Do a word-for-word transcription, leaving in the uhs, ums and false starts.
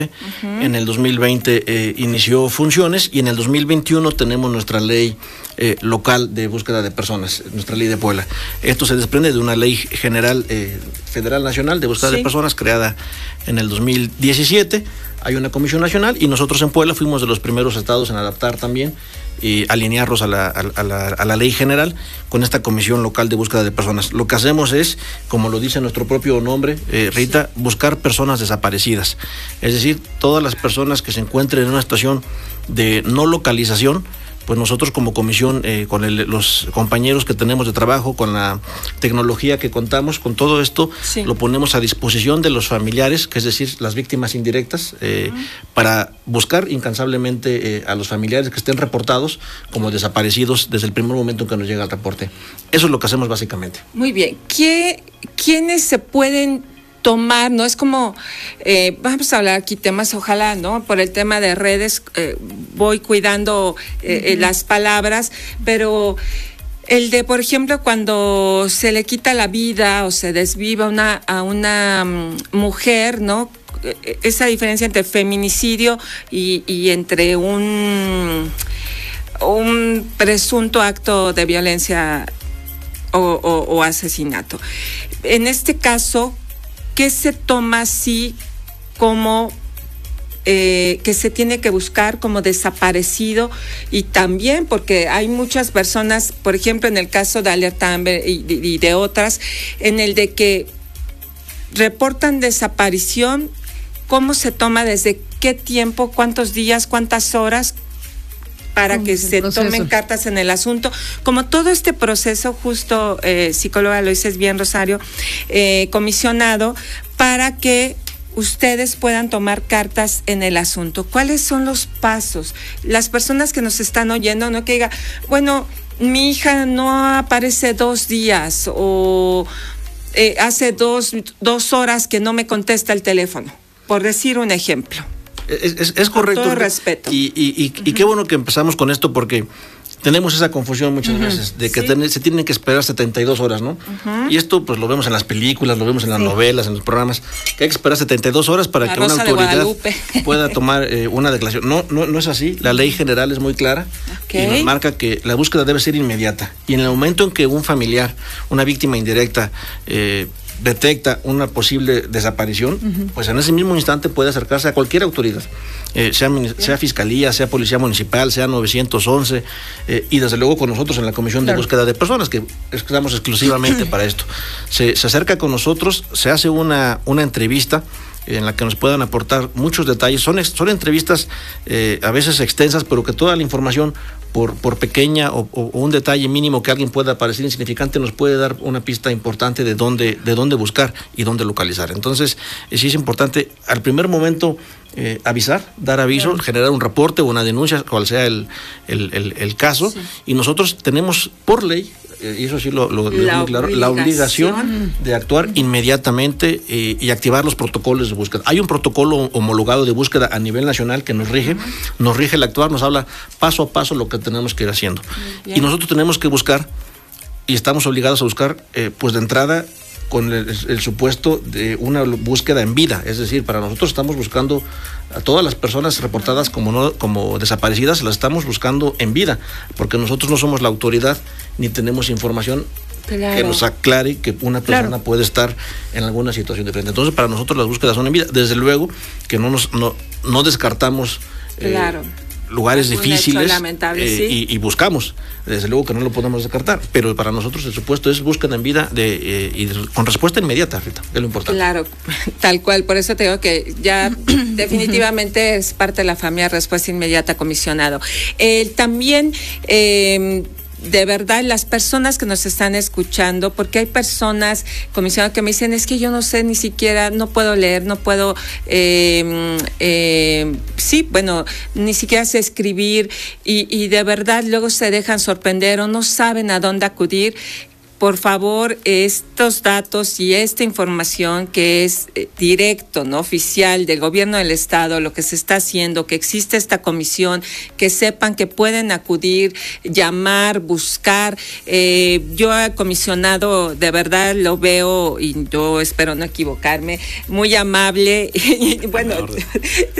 Uh-huh. En el dos mil veinte eh, inició funciones y en el dos mil veintiuno tenemos nuestra ley eh, local de búsqueda de personas, nuestra ley de Puebla. Esto se desprende de una ley general eh, federal nacional de búsqueda sí. de personas creada en el dos mil diecisiete. Hay una comisión nacional y nosotros en Puebla fuimos de los primeros estados en adaptar también y alinearlos a la, a, la, a la ley general con esta comisión local de búsqueda de personas. Lo que hacemos es, como lo dice nuestro propio nombre, eh, Rita, sí. buscar personas desaparecidas. Es decir, todas las personas que se encuentren en una situación de no localización, pues nosotros como comisión, eh, con el, los compañeros que tenemos de trabajo, con la tecnología que contamos, con todo esto, sí. lo ponemos a disposición de los familiares, que es decir, las víctimas indirectas, eh, uh-huh. para buscar incansablemente eh, a los familiares que estén reportados como desaparecidos desde el primer momento en que nos llega el reporte. Eso es lo que hacemos básicamente. Muy bien. ¿Qué, ¿Quiénes se pueden tomar? No es como, eh, vamos a hablar aquí temas, ojalá, ¿no? Por el tema de redes, eh, voy cuidando eh, uh-huh. las palabras, pero el de, por ejemplo, cuando se le quita la vida o se desviva una, a una um, mujer, ¿no? Esa diferencia entre feminicidio y, y entre un, un presunto acto de violencia o, o, o asesinato. En este caso, ¿qué se toma así como eh, que se tiene que buscar como desaparecido? Y también porque hay muchas personas, por ejemplo, en el caso de Alerta Amber y, y de otras, en el de que reportan desaparición, ¿cómo se toma? ¿Desde qué tiempo? ¿Cuántos días? ¿Cuántas horas? Para que se proceso. tomen cartas en el asunto, como todo este proceso, justo, eh, psicóloga, lo dices bien, Rosario, eh, comisionado, para que ustedes puedan tomar cartas en el asunto. ¿Cuáles son los pasos? Las personas que nos están oyendo, no que diga, bueno, mi hija no aparece dos días o eh, hace dos, dos horas que no me contesta el teléfono, por decir un ejemplo. Es, es, es correcto. Con todo respeto. Y, y, y, uh-huh. y qué bueno que empezamos con esto porque tenemos esa confusión muchas uh-huh. veces de que sí. ten, se tienen que esperar setenta y dos horas, ¿no? Uh-huh. Y esto pues lo vemos en las películas, lo vemos en las sí. novelas, en los programas, que hay que esperar setenta y dos horas para La que Rosa una autoridad pueda tomar eh, una declaración. No, no, no es así. La ley general es muy clara okay. y nos marca que la búsqueda debe ser inmediata. Y en el momento en que un familiar, una víctima indirecta, eh, detecta una posible desaparición, uh-huh. pues en ese mismo instante puede acercarse a cualquier autoridad, eh, sea, sea fiscalía, sea policía municipal, sea nueve once, eh, y desde luego con nosotros en la comisión claro. de búsqueda de personas, que estamos exclusivamente para esto. Se, se acerca con nosotros, se hace una, una entrevista en la que nos puedan aportar muchos detalles. Son, son entrevistas eh, a veces extensas, pero que toda la información, por, por pequeña o, o un detalle mínimo que alguien pueda parecer insignificante, nos puede dar una pista importante de dónde, de dónde buscar y dónde localizar. Entonces, eh, sí es importante al primer momento eh, avisar, dar aviso, claro. generar un reporte o una denuncia, cual sea el, el, el, el caso, sí. y nosotros tenemos por ley, y eso sí lo, lo, la, muy claro, la obligación de actuar inmediatamente eh, y activar los protocolos de búsqueda. Hay un protocolo homologado de búsqueda a nivel nacional que nos rige, nos rige el actuar, nos habla paso a paso lo que tenemos que ir haciendo. Y nosotros tenemos que buscar, y estamos obligados a buscar, eh, pues de entrada, con el, el supuesto de una búsqueda en vida, es decir, para nosotros estamos buscando a todas las personas reportadas como no, como desaparecidas, las estamos buscando en vida, porque nosotros no somos la autoridad ni tenemos información claro. que nos aclare que una persona claro. puede estar en alguna situación diferente. Entonces, para nosotros las búsquedas son en vida. Desde luego que no nos no, no descartamos claro. eh, lugares un difíciles lamentable, eh, sí. y, y buscamos, desde luego que no lo podemos descartar, pero para nosotros el supuesto es búsqueda en vida de, eh, y de, con respuesta inmediata, Rita, es lo importante. Claro, tal cual, por eso te digo que ya definitivamente es parte de la familia respuesta inmediata, comisionado. Eh, también eh, de verdad, las personas que nos están escuchando, porque hay personas, comisionado, que me dicen, es que yo no sé ni siquiera, no puedo leer, no puedo, eh, eh, sí, bueno, ni siquiera sé escribir, y, y de verdad luego se dejan sorprender o no saben a dónde acudir. por favor, estos datos y esta información que es eh, directo, ¿no? Oficial del gobierno del estado, lo que se está haciendo, que existe esta comisión, que sepan que pueden acudir, llamar, buscar. Eh, yo al comisionado, de verdad lo veo, y yo espero no equivocarme, muy amable. Y bueno,